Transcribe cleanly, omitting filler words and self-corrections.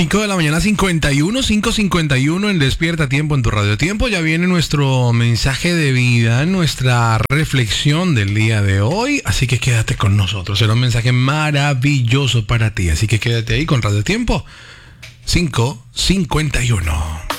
5 de la mañana, 5:51 en Despierta Tiempo en tu Radio Tiempo. Ya viene nuestro mensaje de vida, nuestra reflexión del día de hoy. Así que quédate con nosotros. Será un mensaje maravilloso para ti. Así que quédate ahí con Radio Tiempo. 5:51.